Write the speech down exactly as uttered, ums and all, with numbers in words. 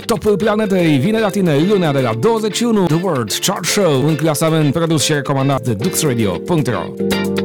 Top Planetei vine la tine lunea de la douăzeci și unu. The World Chart Show, un clasament produs și recomandat de Dux Radio punct ro.